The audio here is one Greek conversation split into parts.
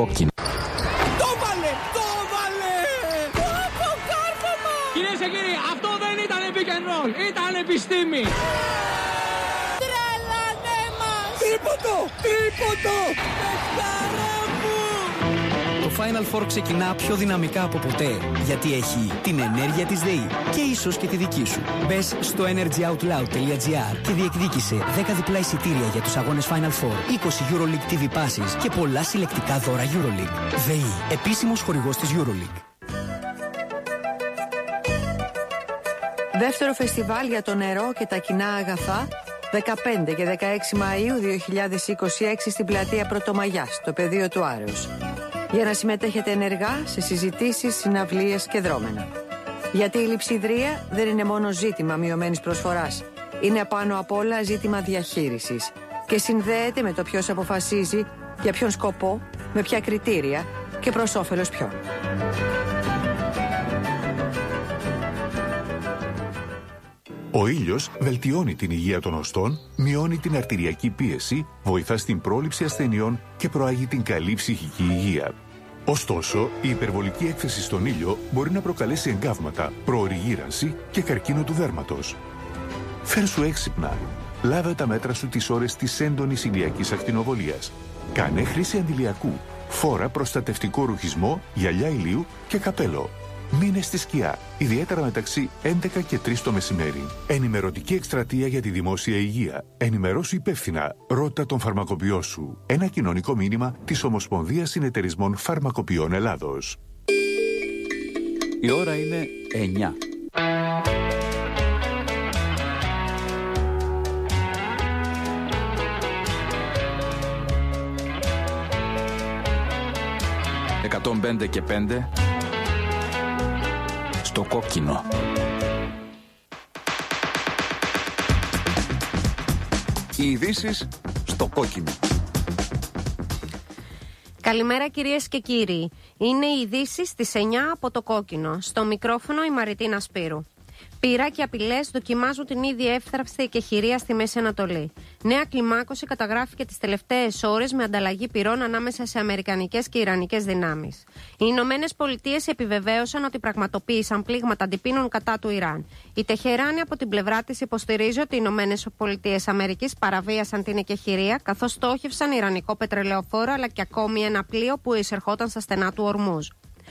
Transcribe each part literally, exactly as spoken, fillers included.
κόκκινο. Το βάλε! Το βάλε! Το κάρφωμα! Κυρίες και κύριοι, αυτό δεν ήταν pick and roll, ήταν επιστήμη! Τρελανέ μας! Τρίποντο! Τρίποντο! Παιχτάρα μου! Το Final Four ξεκινά πιο δυναμικά από ποτέ, γιατί έχει την ενέργεια της ΔΕΗ και ίσως και τη δική σου. Μπες στο energyoutloud τελεία gr και διεκδίκησε δέκα διπλά εισιτήρια για τους αγώνες Final Four, είκοσι EuroLeague τι βι Passes και πολλά συλλεκτικά δώρα EuroLeague. ΔΕΗ, επίσημος χορηγός της EuroLeague. Δεύτερο φεστιβάλ για το νερό και τα κοινά αγαθά, δεκαπέντε και δεκαέξι Μαΐου δύο χιλιάδες είκοσι έξι στην πλατεία Πρωτομαγιάς, στο πεδίο του Άρεως. Για να συμμετέχετε ενεργά σε συζητήσεις, συναυλίες και δρόμενα. Γιατί η λειψιδρία δεν είναι μόνο ζήτημα μειωμένης προσφοράς. Είναι απάνω απ' όλα ζήτημα διαχείρισης. Και συνδέεται με το ποιος αποφασίζει, για ποιον σκοπό, με ποια κριτήρια και προς όφελος ποιον. Ο ήλιος βελτιώνει την υγεία των οστών, μειώνει την αρτηριακή πίεση, βοηθά στην πρόληψη ασθενειών και προάγει την καλή ψυχική υγεία. Ωστόσο, η υπερβολική έκθεση στον ήλιο μπορεί να προκαλέσει εγκάβματα, προωρή γύρανση και καρκίνο του δέρματος. Φέρσου έξυπνα. Λάβε τα μέτρα σου τις ώρες της έντονης ηλιακής ακτινοβολίας. Κάνε χρήση αντιλιακού. Φόρα προστατευτικό ρουχισμό, γυαλιά ηλίου και καπέλο. Μείνε στη σκιά, ιδιαίτερα μεταξύ έντεκα και τρεις το μεσημέρι. Ενημερωτική εκστρατεία για τη δημόσια υγεία. Ενημερώσου υπεύθυνα. Ρώτα τον φαρμακοποιό σου. Ένα κοινωνικό μήνυμα της Ομοσπονδίας Συνεταιρισμών Φαρμακοποιών Ελλάδος. Η ώρα είναι εννιά. εκατόν πέντε και πέντε στο κόκκινο. Οι ειδήσεις στο κόκκινο. Καλημέρα κυρίες και κύριοι. Είναι οι ειδήσεις στις εννιά από το κόκκινο. Στο μικρόφωνο η Μαριτίνα Σπύρου. Πείρα και απειλές δοκιμάζουν την ίδια εύθραυστη εκεχηρία στη Μέση Ανατολή. Νέα κλιμάκωση καταγράφηκε τις τελευταίες ώρες με ανταλλαγή πυρών ανάμεσα σε αμερικανικές και ιρανικές δυνάμεις. Οι Ηνωμένες Πολιτείες επιβεβαίωσαν ότι πραγματοποίησαν πλήγματα αντιπίνων κατά του Ιράν. Η Τεχεράνη από την πλευρά της υποστηρίζει ότι οι Ηνωμένες Πολιτείες Αμερικής παραβίασαν την εκεχηρία, καθώς στόχευσαν ιρανικό πετρελαιοφόρο αλλά και ακόμη ένα πλοίο που εισερχόταν στα στενά του Ορμούζ.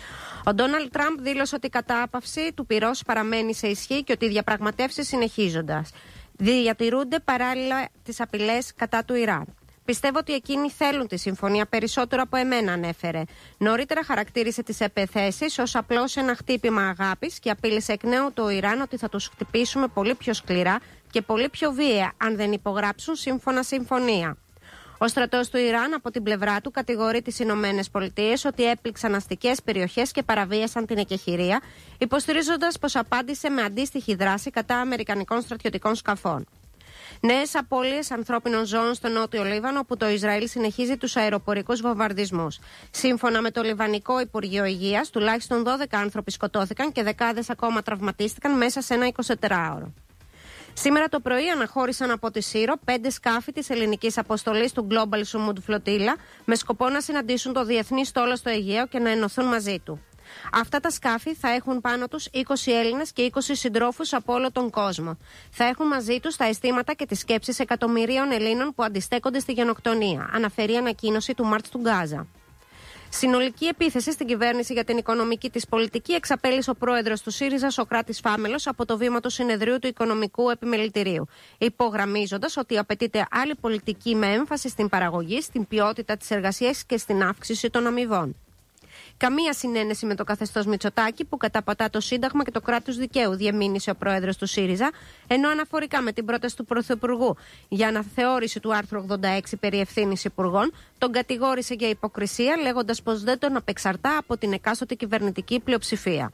Ο Ντόναλντ Τραμπ δήλωσε ότι η κατάπαυση του πυρός παραμένει σε ισχύ και ότι οι διαπραγματεύσεις συνεχίζοντας. Διατηρούνται παράλληλα τις απειλές κατά του Ιράν. Πιστεύω ότι εκείνοι θέλουν τη συμφωνία περισσότερο από εμένα, ανέφερε. Νωρίτερα χαρακτήρισε τις επιθέσεις ως απλώς ένα χτύπημα αγάπης και απείλησε εκ νέου το Ιράν ότι θα τους χτυπήσουμε πολύ πιο σκληρά και πολύ πιο βία αν δεν υπογράψουν σύμφωνα συμφωνία. Ο στρατός του Ιράν από την πλευρά του κατηγορεί τις Ηνωμένες Πολιτείες ότι έπληξαν αστικές περιοχές και παραβίασαν την εκεχηρία, υποστηρίζοντας πως απάντησε με αντίστοιχη δράση κατά αμερικανικών στρατιωτικών σκαφών. Νέες απώλειες ανθρώπινων ζώων στο νότιο Λίβανο, όπου το Ισραήλ συνεχίζει τους αεροπορικούς βομβαρδισμούς. Σύμφωνα με το Λιβανικό Υπουργείο Υγείας, τουλάχιστον δώδεκα άνθρωποι σκοτώθηκαν και δεκάδες ακόμα τραυματίστηκαν μέσα σε ένα εικοσιτετράωρο. Σήμερα το πρωί αναχώρησαν από τη Σύρο πέντε σκάφη της ελληνικής αποστολής του Global Sumud Flotilla με σκοπό να συναντήσουν το διεθνή στόλο στο Αιγαίο και να ενωθούν μαζί του. Αυτά τα σκάφη θα έχουν πάνω τους είκοσι Έλληνες και είκοσι συντρόφους από όλο τον κόσμο. Θα έχουν μαζί τους τα αισθήματα και τις σκέψεις εκατομμυρίων Ελλήνων που αντιστέκονται στη γενοκτονία, αναφέρει η ανακοίνωση του Μάρτς του Γκάζα. Συνολική επίθεση στην κυβέρνηση για την οικονομική της πολιτική εξαπέλυσε ο πρόεδρος του ΣΥΡΙΖΑ, Σωκράτης Φάμελος, από το βήμα του συνεδρίου του Οικονομικού Επιμελητηρίου, υπογραμμίζοντας ότι απαιτείται άλλη πολιτική με έμφαση στην παραγωγή, στην ποιότητα της εργασίας και στην αύξηση των αμοιβών. Καμία συνένεση με το καθεστώς Μητσοτάκη που καταπατά το Σύνταγμα και το κράτος δικαίου, διεμήνυσε ο πρόεδρος του ΣΥΡΙΖΑ, ενώ αναφορικά με την πρόταση του Πρωθυπουργού για αναθεώρηση του άρθρου ογδόντα έξι περί ευθύνης υπουργών, τον κατηγόρησε για υποκρισία, λέγοντας πως δεν τον απεξαρτά από την εκάστοτε κυβερνητική πλειοψηφία.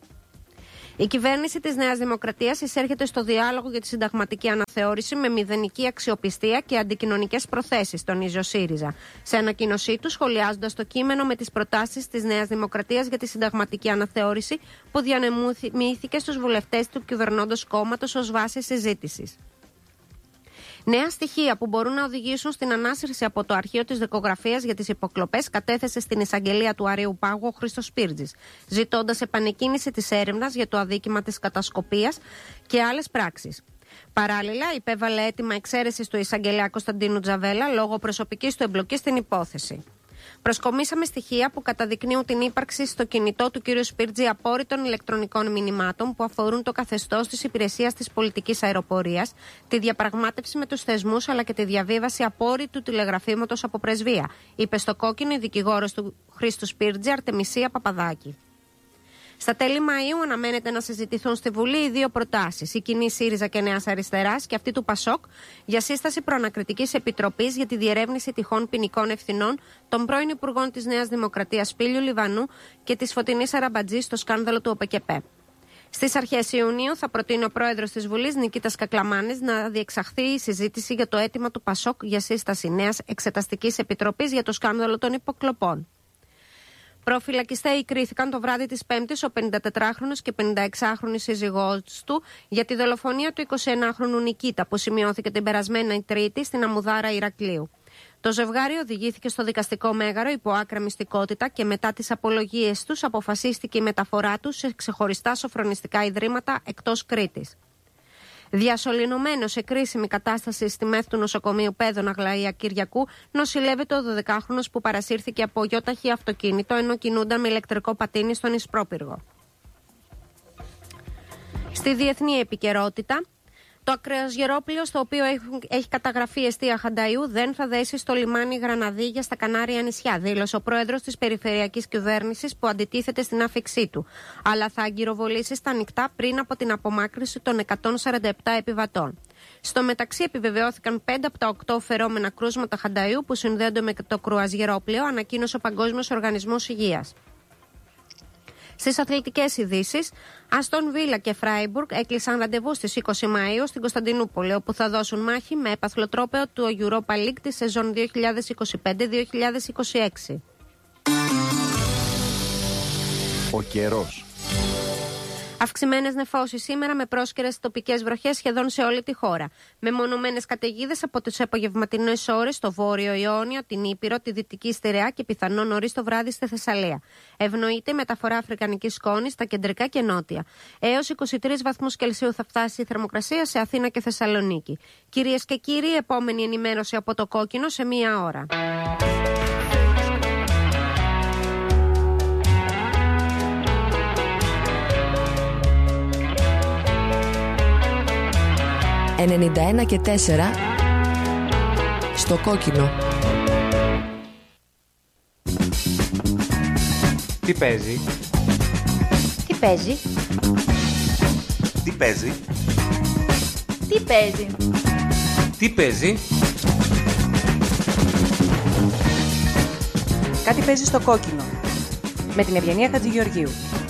Η κυβέρνηση της Νέας Δημοκρατίας εισέρχεται στο διάλογο για τη συνταγματική αναθεώρηση με μηδενική αξιοπιστία και αντικοινωνικές προθέσεις, τονίζει ο ΣΥΡΙΖΑ. Σε ανακοίνωσή του, σχολιάζοντας το κείμενο με τις προτάσεις της Νέας Δημοκρατίας για τη συνταγματική αναθεώρηση που διανεμήθηκε στους βουλευτές του κυβερνώντος κόμματος ως βάση συζήτησης. Νέα στοιχεία που μπορούν να οδηγήσουν στην ανάσυρση από το αρχείο της δικογραφίας για τις υποκλοπές κατέθεσε στην εισαγγελία του Αρείου Πάγου ο Χρήστος Σπίρτζης, ζητώντας επανεκκίνηση της έρευνας για το αδίκημα της κατασκοπίας και άλλες πράξεις. Παράλληλα, υπέβαλε αίτημα εξαίρεσης του εισαγγελέα Κωνσταντίνου Τζαβέλα λόγω προσωπικής του εμπλοκής στην υπόθεση. Προσκομίσαμε στοιχεία που καταδεικνύουν την ύπαρξη στο κινητό του κ. Σπίρτζη απόρριτων ηλεκτρονικών μηνυμάτων που αφορούν το καθεστώς της υπηρεσίας της πολιτικής αεροπορίας, τη διαπραγμάτευση με τους θεσμούς αλλά και τη διαβίβαση απόρριτου τηλεγραφήματος από πρεσβεία, είπε στο κόκκινο η δικηγόρος του Χρήστου Σπίρτζη, Αρτεμισία Παπαδάκη. Στα τέλη Μαΐου αναμένεται να συζητηθούν στη Βουλή οι δύο προτάσεις, η κοινή ΣΥΡΙΖΑ και Νέας Αριστεράς και αυτή του ΠΑΣΟΚ, για σύσταση προανακριτικής επιτροπής για τη διερεύνηση τυχόν ποινικών ευθυνών των πρώην Υπουργών της Νέας Δημοκρατίας Σπύλιου Λιβανού και της Φωτεινής Αραμπατζή στο σκάνδαλο του ΟΠΕΚΕΠΕ. Στις αρχές Ιουνίου θα προτείνει ο πρόεδρος της Βουλής, Νικήτας Κακλαμάνης, να διεξαχθεί η συζήτηση για το αίτημα του ΠΑΣΟΚ για σύσταση νέας εξεταστικής επιτροπής για το σκάνδαλο των υποκλοπών. Προφυλακιστέοι κρίθηκαν το βράδυ της Πέμπτης ο πενηντατετράχρονος και πενηνταεξάχρονη σύζυγός του για τη δολοφονία του εικοσιενάχρονου Νικήτα που σημειώθηκε την περασμένη Τρίτη στην Αμμουδάρα Ηρακλείου. Το ζευγάρι οδηγήθηκε στο δικαστικό μέγαρο υπό άκρα μυστικότητα και μετά τις απολογίες τους αποφασίστηκε η μεταφορά τους σε ξεχωριστά σοφρονιστικά ιδρύματα εκτός Κρήτης. Διασωληνωμένο σε κρίσιμη κατάσταση στη ΜΕΘ του νοσοκομείου Πέδων Αγλαία Κυριακού, νοσηλεύεται ο δωδεκάχρονος που παρασύρθηκε από γιόταχη αυτοκίνητο ενώ κινούνταν με ηλεκτρικό πατίνι στον Ισπρόπυργο. Στη διεθνή επικαιρότητα, το ακρεοσγερόπλοιο στο οποίο έχει καταγραφεί εστία Χανταϊού δεν θα δέσει στο λιμάνι Γραναδίγια στα Κανάρια νησιά, δήλωσε ο πρόεδρος της περιφερειακής κυβέρνησης που αντιτίθεται στην άφιξή του, αλλά θα αγκυροβολήσει στα νυχτά πριν από την απομάκρυνση των εκατόν σαράντα επτά επιβατών. Στο μεταξύ επιβεβαιώθηκαν πέντε από τα οκτώ φερόμενα κρούσματα Χανταϊού που συνδέονται με το κρουαζιερόπλοιο, ανακοίνωσε ο Παγκόσμιος Οργανισμός Υγείας. Στις αθλητικές ειδήσεις, Αστον Βίλα και Φράιμπουργκ έκλεισαν ραντεβού στις είκοσι Μαΐου στην Κωνσταντινούπολη, όπου θα δώσουν μάχη με έπαθλο τρόπαιο του Europa League τη σεζόν δύο χιλιάδες είκοσι πέντε δύο χιλιάδες είκοσι έξι. Ο καιρός. Αυξημένες νεφώσεις σήμερα με πρόσκαιρες τοπικές βροχές σχεδόν σε όλη τη χώρα. Μεμονωμένες καταιγίδες από τις απογευματινές ώρες στο Βόρειο Ιόνιο, την Ήπειρο, τη Δυτική Στερεά και πιθανόν νωρίς το βράδυ στη Θεσσαλία. Ευνοείται η μεταφορά αφρικανικής σκόνης στα κεντρικά και νότια. Έως είκοσι τρεις βαθμούς Κελσίου θα φτάσει η θερμοκρασία σε Αθήνα και Θεσσαλονίκη. Κυρίες και κύριοι, επόμενη ενημέρωση από το Κόκκινο σε μία ώρα. ενενήντα ένα και τέσσερα στο Κόκκινο. Τι παίζει? Τι παίζει? Τι παίζει? Τι παίζει? Τι παίζει? Κάτι παίζει στο Κόκκινο με την Ευγενία Χατζηγεωργίου.